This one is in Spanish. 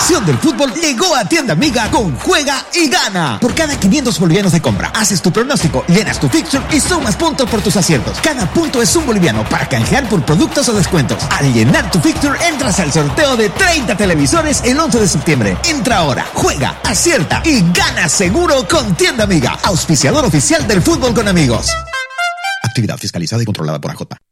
pasión del fútbol llegó a Tienda Amiga con Juega y Gana. Por cada 500 bolivianos de compra, haces tu pronóstico, llenas tu fixture y sumas puntos por tus aciertos. Cada punto es un boliviano para canjear por productos o descuentos. Al llenar tu fixture, entras al sorteo de 30 televisores el 11 de septiembre. Entra ahora, juega, acierta y gana seguro con Tienda Amiga, auspiciador oficial del fútbol con amigos. Actividad fiscalizada y controlada por AJ.